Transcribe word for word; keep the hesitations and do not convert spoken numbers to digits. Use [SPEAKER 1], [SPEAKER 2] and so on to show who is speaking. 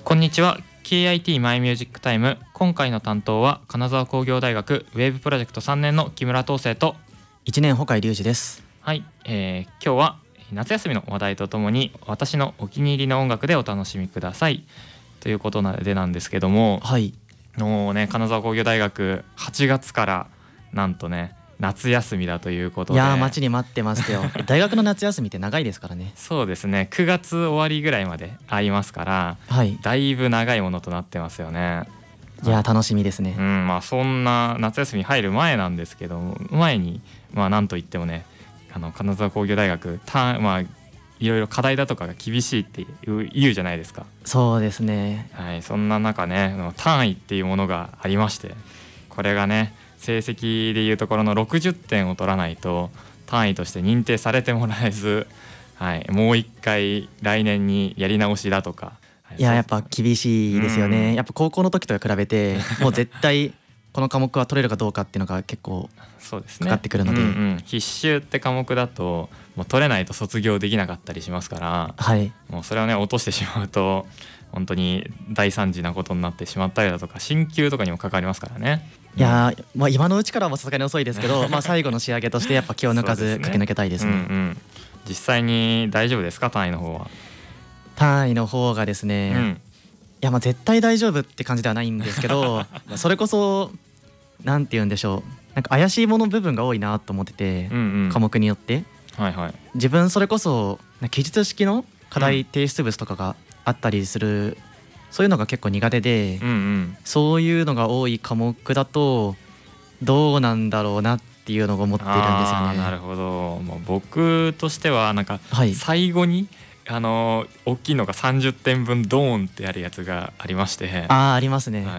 [SPEAKER 1] こんにちは。 ケーアイティー マイミュージックタイム。今回の担当は金沢工業大学ウェブプロジェクトさんねんの木村東生と、
[SPEAKER 2] いちねん保海隆二です。
[SPEAKER 1] はい、えー、今日は夏休みの話題とともに私のお気に入りの音楽でお楽しみくださいということでなんですけども、
[SPEAKER 2] はい、
[SPEAKER 1] もうね、金沢工業大学はちがつからなんとね夏休みだということで、
[SPEAKER 2] いやー待ちに待ってましたよ大学の夏休みって長いですからね。
[SPEAKER 1] そうですね、くがつ終わりぐらいまでありますから、
[SPEAKER 2] はい、
[SPEAKER 1] だいぶ長いものとなってますよね。
[SPEAKER 2] いやー楽しみですね。
[SPEAKER 1] うん、まあそんな夏休み入る前なんですけど、前にまあなんといってもね、あの金沢工業大学たまあいろいろ課題だとかが厳しいって言う、言うじゃないですか。
[SPEAKER 2] そうですね。
[SPEAKER 1] はい、そんな中ね、単位っていうものがありまして、これがね成績でいうところのろくじゅってんを取らないと単位として認定されてもらえず、はい、もう一回来年にやり直しだとか、はい、
[SPEAKER 2] いややっぱ厳しいですよね。やっぱ高校の時と比べてもう絶対この科目は取れるかどうかっていうのが結構かかってくるので、
[SPEAKER 1] そうですね、うんうん、必修って科目だともう取れないと卒業できなかったりしますから、
[SPEAKER 2] はい、
[SPEAKER 1] もうそれをね落としてしまうと本当に大惨事なことになってしまったりだとか、進級とかにも関わりますからね。
[SPEAKER 2] いやー、まあ、今のうちからはさすがに遅いですけどまあ最後の仕上げとしてやっぱ気を抜かず駆け抜けたいですね。
[SPEAKER 1] うんうん、実際に大丈夫ですか、単位の方は。
[SPEAKER 2] 単位の方がですね、うん、いやまあ絶対大丈夫って感じではないんですけどそれこそなんて言うんでしょう、なんか怪しいもの部分が多いなと思ってて、うんうん、科目によって、はいはい、自分それこそ記述式の課題提出物とかがあったりする、うん、そういうのが結構苦手で、うんうん、そういうのが多い科目だとどうなんだろうなっていうのを思ってるんですよね。
[SPEAKER 1] あー、なるほど。もう僕としてはなんか最後に、はい、あの大きいのがさんじゅってんぶんドーンってやるやつがありまして、
[SPEAKER 2] あーありますね、はい、